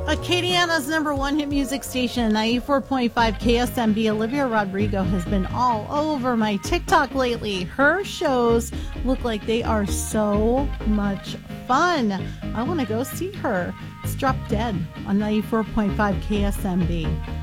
Acadiana's number one hit music station, 94.5 KSMB. Olivia Rodrigo has been all over my TikTok lately. Her shows look like they are so much fun. I want to go see her. It's Drop Dead on 94.5 KSMB.